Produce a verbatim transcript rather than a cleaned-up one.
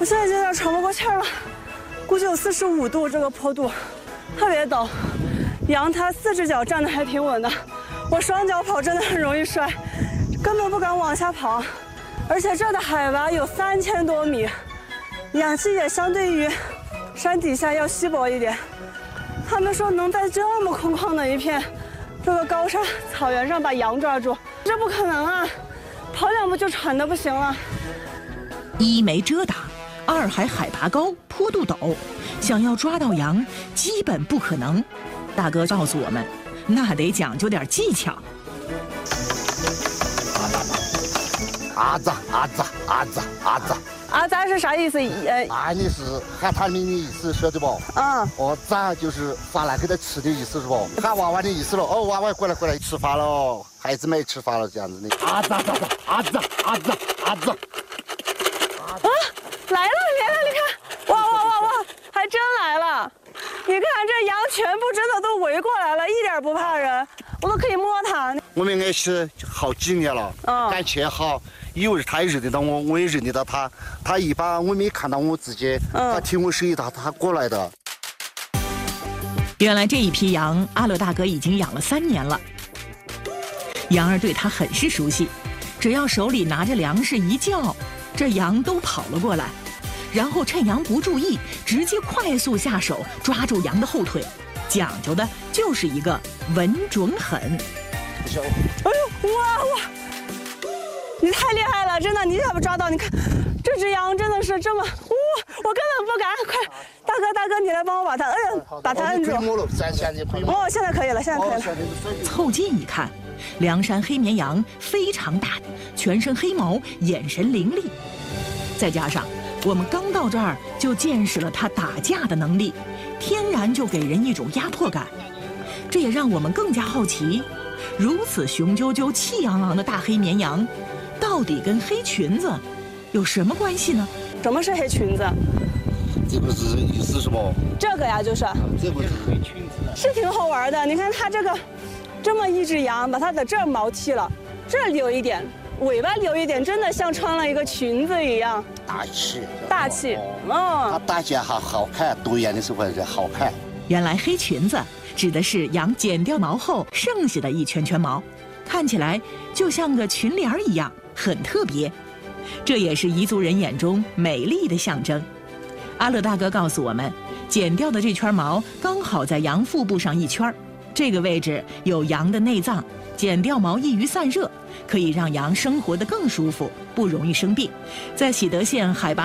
现在已经有点喘不过气儿了，估计有四十五度，这个坡度特别陡。羊它四只脚站得还挺稳的，我双脚跑真的很容易摔，根本不敢往下跑。而且这的海拔有三千多米，氧气也相对于山底下要稀薄一点。他们说能在这么空旷的一片这个高山草原上把羊抓住，这不可能啊！跑两步就喘得不行了。 一没遮挡，二还海拔高，坡度陡，想要抓到羊基本不可能。大哥告诉我们，那得讲究点技巧。 阿扎阿扎阿扎阿扎阿扎是啥意思？呃， 啊，你是喊他们的意思说的不？ 嗯， 哦，扎就是发来给他吃的意思是不？喊娃娃的意思了。哦，娃娃过来过来，吃饭了，孩子们吃饭了，这样子的。阿扎阿扎阿扎阿扎阿扎。 啊，来了，来了，你看，哇哇哇哇，还真来了！你看这羊全部真的都围过来了，一点不怕人，我都可以摸它。 我们认识好几年了，嗯、感情好。有时他也认得到我，我也认得到他。他一般我没看到我自己，嗯、他听我声音，他他过来的。 原来这一批羊，阿乐大哥已经养了三年了。羊儿对他很是熟悉，只要手里拿着粮食一叫，这羊都跑了过来，然后趁羊不注意，直接快速下手抓住羊的后腿，讲究的就是一个稳准狠。 哎呦，哇哇！你太厉害了，真的！你怎么抓到？你看，这只羊真的是这么，哇！我根本不敢。快，大哥大哥，你来帮我把它摁，把它摁住。哦，现在可以了，现在可以了。 凑近一看，凉山黑绵羊非常大，全身黑毛，眼神凌厉。再加上我们刚到这儿就见识了它打架的能力，天然就给人一种压迫感。这也让我们更加好奇，如此雄赳赳、气昂昂的大黑绵羊，到底跟黑裙子有什么关系呢？ 什么是黑裙子？ 这个是意思是不？ 这个呀，就是这个是黑裙子， 是挺好玩的。你看它这个，这么一只羊，把它的这儿毛剃了，这儿留一点，尾巴留一点，真的像穿了一个裙子一样。 大气， 大气，嗯。 它打起来还好看，对眼的时候还是好看。 原来黑裙子指的是羊剪掉毛后剩下的一圈圈毛，看起来就像个裙帘一样，很特别。这也是彝族人眼中美丽的象征。阿乐大哥告诉我们，剪掉的这圈毛刚好在羊腹部上一圈，这个位置有羊的内脏，剪掉毛易于散热，可以让羊生活得更舒服，不容易生病。在喜德县海拔